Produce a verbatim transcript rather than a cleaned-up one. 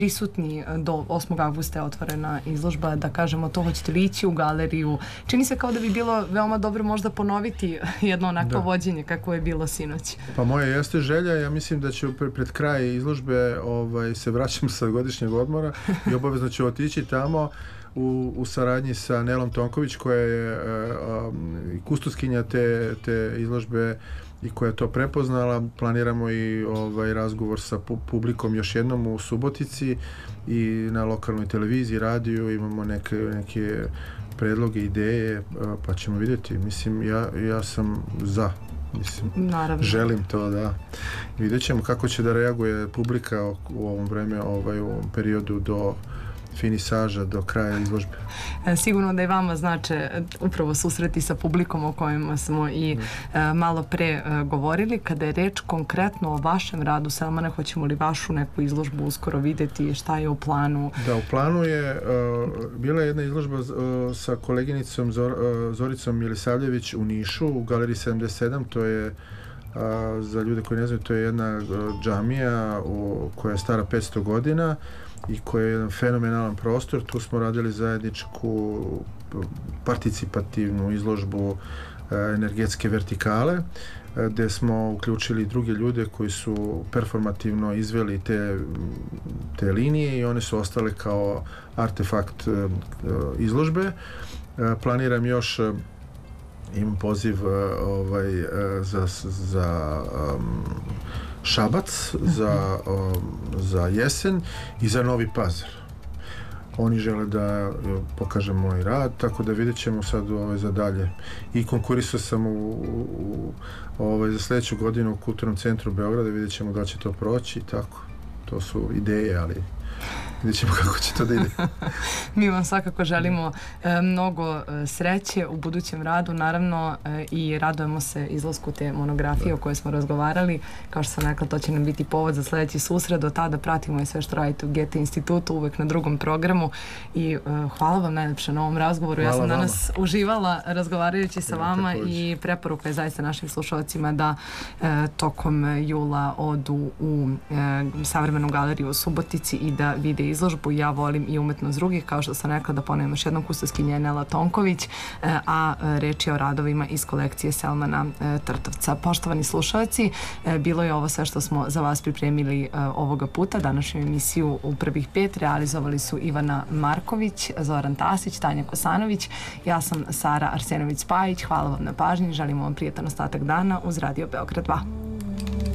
prisutni. Do osmog avgusta je otvorena izložba, da kažemo to, hoćete li ići u galeriju? Čini se kao da bi bilo veoma dobro možda ponoviti jedno onako vođenje kako je bilo sinoć. Pa moja jeste želja, ja mislim da ću pred kraj izložbe ovaj, se vraćam sa godišnjeg odmora i obavezno ću otići tamo u, u saradnji sa Nelom Tonković, koja je uh, kustoskinja te, te izložbe i koja je to prepoznala. Planiramo i ovaj razgovor sa publikom još jednom u Subotici i na lokalnoj televiziji, radiju. Imamo neke, neke predloge, ideje, pa ćemo vidjeti. Mislim, ja, ja sam za. Mislim, naravno. Želim to, da. Vidjet ćemo kako će da reaguje publika u ovom vreme, ovaj, u ovom periodu do finisaža, do kraja izložbe. Sigurno da i vama znače upravo susreti sa publikom o kojima smo i mm. malo pre govorili. Kada je reč konkretno o vašem radu, Selmane, hoćemo li vašu neku izložbu uskoro vidjeti, šta je u planu? Da, u planu je uh, bila jedna izložba uh, sa koleginicom Zor, uh, Zoricom Milisavljević u Nišu, u galeriji sedamdeset sedam. To je Uh, za ljude koji ne znaju, to je jedna uh, džamija u, koja je stara petsto godina i koja je jedan fenomenalan prostor. Tu smo radili zajedničku participativnu izložbu uh, energetske vertikale, uh, gde smo uključili druge ljude koji su performativno izveli te, te linije i one su ostale kao artefakt uh, izložbe. Uh, planiram još uh, imam poziv uh, ovaj, uh, za, za um, Šabac, za, um, za jesen i za Novi Pazar. Oni žele da uh, pokažem moj rad, tako da vidjet ćemo sad ovaj, za dalje. I konkurisao sam u, u, ovaj, za sljedeću godinu u Kulturnom centru Beograda, vidjet ćemo da će to proći i tako. To su ideje, ali vidjet ćemo kako će to da ide. Mi vam svakako želimo e, mnogo e, sreće u budućem radu, naravno e, i radujemo se izlasku te monografije da. o kojoj smo razgovarali. Kao što sam rekla, to će nam biti povod za sljedeći susret. Do tada pratimo i sve što radite u Goethe institutu, uvek na drugom programu i e, hvala vam najlepše na ovom razgovoru. Hvala ja sam vama. danas uživala razgovarajući sa ja, vama također. I preporuka je zaista našim slušalcima da e, tokom jula odu u e, Savremenu galeriju u Subotici i da vide izložbu Ja volim i umetnost drugih, kao što sam rekla, da ponovim još jednom, kustoskinja Nela Tonković, a reč je o radovima iz kolekcije Selmana Trtovca. Poštovani slušalci, bilo je ovo sve što smo za vas pripremili ovoga puta. Današnju emisiju u prvih pet realizovali su Ivana Marković, Zoran Tasić, Tanja Kosanović, ja sam Sara Arsenović-Spajić. Hvala vam na pažnji, želimo vam prijetan ostatak dana uz Radio Beograd dva.